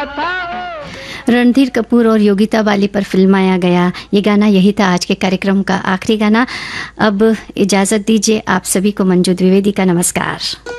रणधीर कपूर और योगिता बाली पर फिल्माया गया ये गाना, यही था आज के कार्यक्रम का आखिरी गाना। अब इजाज़त दीजिए आप सभी को। मंजू द्विवेदी का नमस्कार।